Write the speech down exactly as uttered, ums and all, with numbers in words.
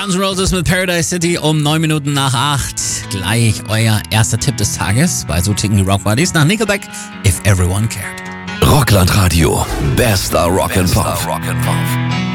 Guns N' Roses mit Paradise City um neun Minuten nach acht. Gleich euer erster Tipp des Tages bei so ticken die Rock Buddies nach Nickelback, If Everyone Cared. Rockland Radio, bester Rock and Pop.